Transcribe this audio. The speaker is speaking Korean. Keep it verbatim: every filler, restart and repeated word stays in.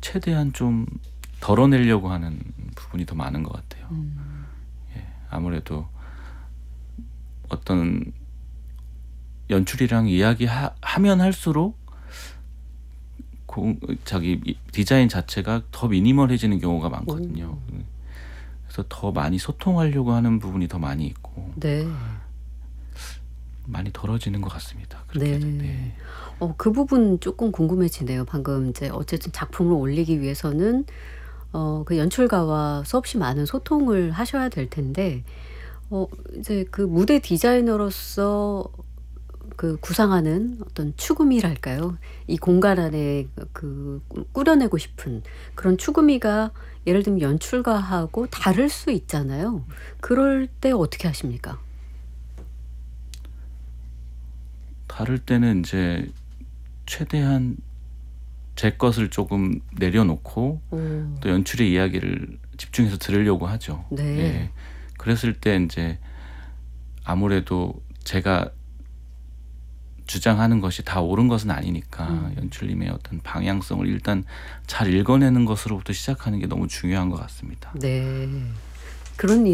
최대한 좀 덜어내려고 하는 부분이 더 많은 것 같아요. 음. 예, 아무래도 어떤 연출이랑 이야기하면 할수록 공, 자기 디자인 자체가 더 미니멀해지는 경우가 많거든요. 오. 그래서 더 많이 소통하려고 하는 부분이 더 많이 있고 네. 많이 덜어지는 것 같습니다. 그렇게 네. 네. 어 그 부분 조금 궁금해지네요. 방금 이제 어쨌든 작품을 올리기 위해서는 어 그 연출가와 수없이 많은 소통을 하셔야 될 텐데 어 이제 그 무대 디자이너로서 그 구상하는 어떤 추구미랄까요? 이 공간 안에 그 꾸 꾸려내고 싶은 그런 추구미가 예를 들면 연출가하고 다를 수 있잖아요. 그럴 때 어떻게 하십니까? 다를 때는 인제 최대한 제 것을 조금 내려놓고 오. 또 연출의 이야기를 집중해서 들으려고 하죠. 네. 예. 그랬을 때 인제 아무래도 제가 주장하는 것이 다 옳은 것은 아니니까 음. 연출님의 어떤 방향성을 일단 잘 읽어내는 것으로부터 시작하는 게 너무 중요한 것 같습니다. 네. 그런